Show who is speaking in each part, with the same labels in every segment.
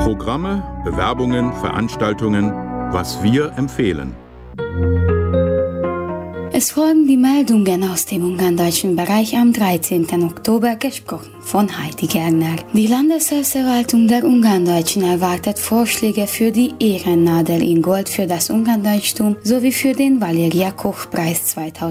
Speaker 1: Programme, Bewerbungen, Veranstaltungen, was wir empfehlen.
Speaker 2: Es folgen die Meldungen aus dem ungarndeutschen Bereich am 13. Oktober, gesprochen von Heidi Gerner. Die Landesselbstverwaltung der Ungarndeutschen erwartet Vorschläge für die Ehrennadel in Gold für das Ungarndeutschtum sowie für den Valeria-Koch-Preis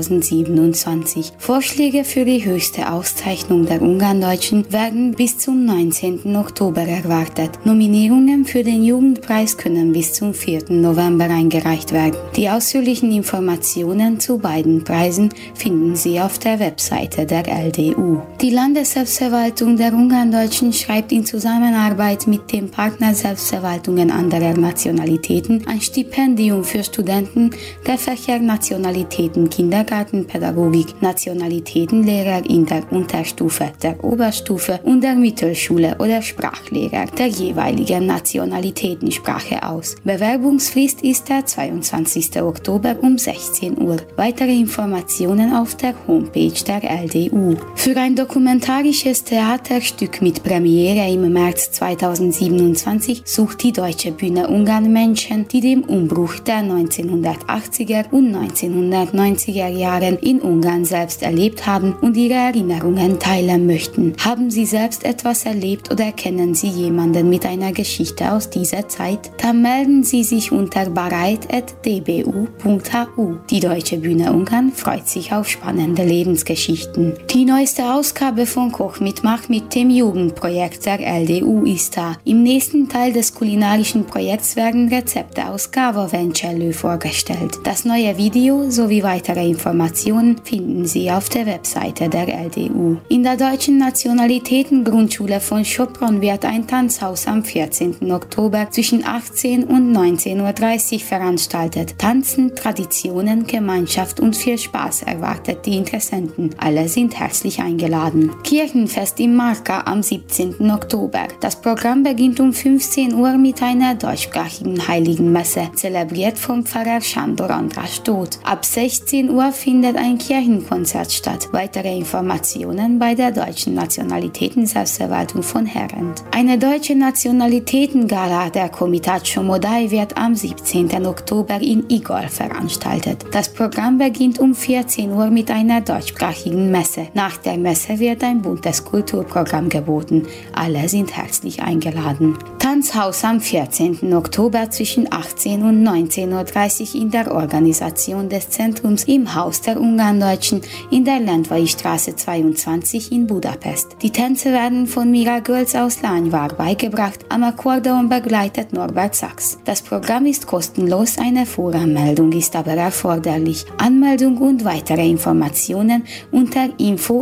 Speaker 2: 2027. Vorschläge für die höchste Auszeichnung der Ungarndeutschen werden bis zum 19. Oktober erwartet. Nominierungen für den Jugendpreis können bis zum 4. November eingereicht werden. Die ausführlichen Informationen zu beiden Preisen finden Sie auf der Webseite der LDU. Die Landesselbstverwaltung der Ungarndeutschen schreibt in Zusammenarbeit mit den Partnerselbstverwaltungen anderer Nationalitäten ein Stipendium für Studenten der Fächer Nationalitäten Kindergartenpädagogik, Nationalitätenlehrer in der Unterstufe, der Oberstufe und der Mittelschule oder Sprachlehrer der jeweiligen Nationalitätensprache aus. Bewerbungsfrist ist der 22. Oktober um 16 Uhr. Weitere Informationen auf der Homepage der LDU. Für ein dokumentarisches Theaterstück mit Premiere im März 2027 sucht die Deutsche Bühne Ungarn Menschen, die den Umbruch der 1980er und 1990er Jahren in Ungarn selbst erlebt haben und ihre Erinnerungen teilen möchten. Haben Sie selbst etwas erlebt oder kennen Sie jemanden mit einer Geschichte aus dieser Zeit? Dann melden Sie sich unter bareit@dbu.hu. Die Deutsche Bühne Ungarn freut sich auf spannende Lebensgeschichten. Die neueste Ausgabe von Koch mit Mach mit dem Jugendprojekt der LDU ist da. Im nächsten Teil des kulinarischen Projekts werden Rezepte aus Gavo Vencello vorgestellt. Das neue Video sowie weitere Informationen finden Sie auf der Webseite der LDU. In der Deutschen Nationalitätengrundschule von Sopron wird ein Tanzhaus am 14. Oktober zwischen 18 und 19:30 Uhr veranstaltet. Tanzen, Traditionen, Gemeinschaft und viel Spaß erwartet die Interessenten. Alle sind herzlich eingeladen. Kirchenfest im Marka am 17. Oktober. Das Programm beginnt um 15 Uhr mit einer deutschsprachigen Heiligenmesse, zelebriert vom Pfarrer Sándor András Tóth. Ab 16 Uhr findet ein Kirchenkonzert statt. Weitere Informationen bei der Deutschen Nationalitäten-Selbstverwaltung von Herent. Eine deutsche Nationalitätengala der Komitat Somodai wird am 17. Oktober in Igol veranstaltet. Das Programm beginnt um 14 Uhr mit einer deutschsprachigen Messe. Nach der Messe wird ein buntes Kulturprogramm geboten. Alle sind herzlich eingeladen. Tanzhaus am 14. Oktober zwischen 18 und 19:30 Uhr in der Organisation des Zentrums im Haus der Ungarndeutschen in der Lendvai-Straße 22 in Budapest. Die Tänze werden von Mira Gölz aus Lányvár beigebracht, am Akkordeon begleitet Norbert Sachs. Das Programm ist kostenlos, eine Voranmeldung ist aber erforderlich. Anmeldung und weitere Informationen unter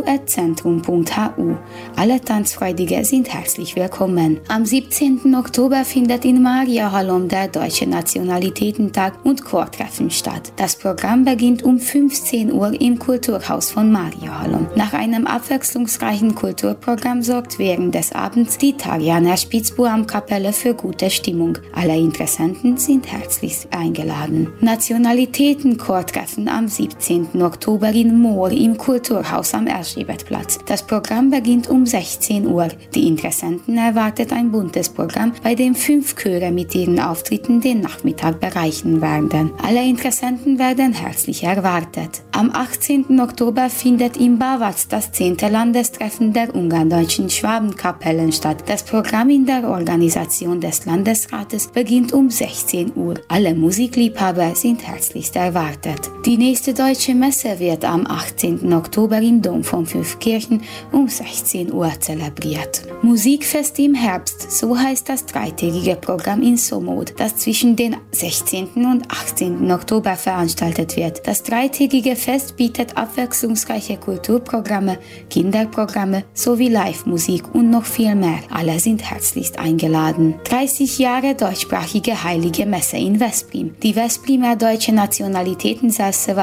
Speaker 2: info@zentrum.hu. Alle Tanzfreudige sind herzlich willkommen. Am 17. Oktober findet in Mariahalom der Deutsche Nationalitätentag und Chortreffen statt. Das Programm beginnt um 15 Uhr im Kulturhaus von Mariahalom. Nach einem abwechslungsreichen Kulturprogramm sorgt während des Abends die Tarjaner Spitzbuam-Kapelle für gute Stimmung. Alle Interessenten sind herzlich eingeladen. Nationalitäten-Chortreffen am 17. Oktober in Moor im Kulturhaus am Erzsébetplatz. Das Programm beginnt um 16 Uhr. Die Interessenten erwartet ein buntes Programm, bei dem 5 Chöre mit ihren Auftritten den Nachmittag bereichern werden. Alle Interessenten werden herzlich erwartet. Am 18. Oktober findet in Bavac das 10. Landestreffen der ungarndeutschen Schwabenkapellen statt. Das Programm in der Organisation des Landesrates beginnt um 16 Uhr. Alle Musikliebhaber sind herzlichst erwartet. Die nächste deutsche Messe wird am 18. Oktober im Dom von Fünfkirchen um 16 Uhr zelebriert. Musikfest im Herbst, so heißt das dreitägige Programm in Somod, das zwischen den 16. und 18. Oktober veranstaltet wird. Das dreitägige Fest bietet abwechslungsreiche Kulturprogramme, Kinderprogramme sowie Live-Musik und noch viel mehr. Alle sind herzlichst eingeladen. 30 Jahre deutschsprachige Heilige Messe in Veszprém. Die Veszprémer Deutsche Nationalitäten-Selbstverwaltung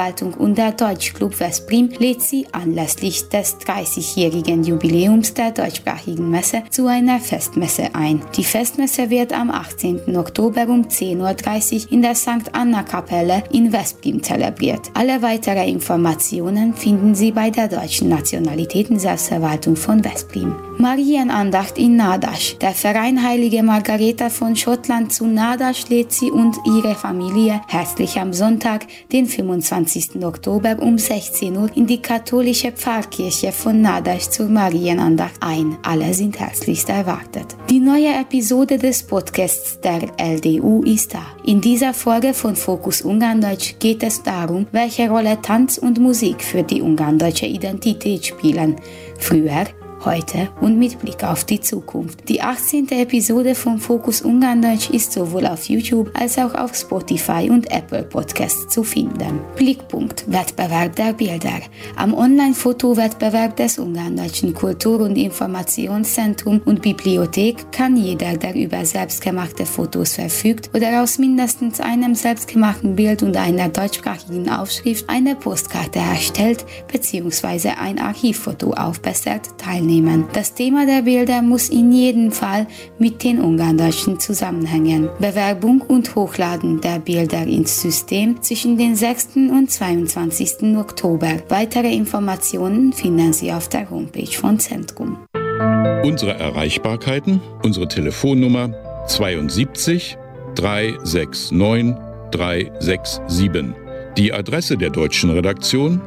Speaker 2: Stadtverwaltung und der Deutschclub Veszprém lädt Sie anlässlich des 30-jährigen Jubiläums der deutschsprachigen Messe zu einer Festmesse ein. Die Festmesse wird am 18. Oktober um 10.30 Uhr in der St. Anna-Kapelle in Veszprém zelebriert. Alle weitere Informationen finden Sie bei der Deutschen Nationalitäten-Selbstverwaltung von Veszprém. Marienandacht in Nádas. Der Verein Heilige Margareta von Schottland zu Nádas lädt Sie und Ihre Familie herzlich am Sonntag, den 25. Oktober um 16 Uhr in die katholische Pfarrkirche von Nádas zur Marienandacht ein. Alle sind herzlichst erwartet. Die neue Episode des Podcasts der LDU ist da. In dieser Folge von Fokus Ungarndeutsch geht es darum, welche Rolle Tanz und Musik für die ungarndeutsche Identität spielen. Früher, heute und mit Blick auf die Zukunft. Die 18. Episode von Fokus Ungarndeutsch ist sowohl auf YouTube als auch auf Spotify und Apple Podcasts zu finden. Blickpunkt: Wettbewerb der Bilder. Am Online-Fotowettbewerb des Ungarndeutschen Kultur- und Informationszentrum und Bibliothek kann jeder, der über selbstgemachte Fotos verfügt oder aus mindestens einem selbstgemachten Bild und einer deutschsprachigen Aufschrift eine Postkarte erstellt bzw. ein Archivfoto aufbessert, teilnehmen. Das Thema der Bilder muss in jedem Fall mit den Ungarndeutschen zusammenhängen. Bewerbung und Hochladen der Bilder ins System zwischen den 6. und 22. Oktober. Weitere Informationen finden Sie auf der Homepage von Zentrum.
Speaker 1: Unsere Erreichbarkeiten, unsere Telefonnummer 72 369 367. Die Adresse der deutschen Redaktion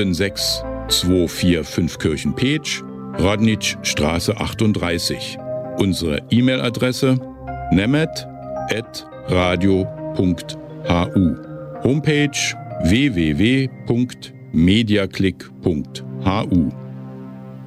Speaker 1: 76245 Kirchenpeetsch, Radničstraße 38. Unsere E-Mail-Adresse nemet@radio.hu. Homepage www.mediaclick.hu.